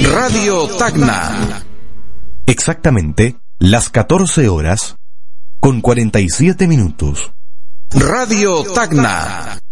Radio Tacna. Exactamente las 14 horas con 47 minutos. Radio Tacna.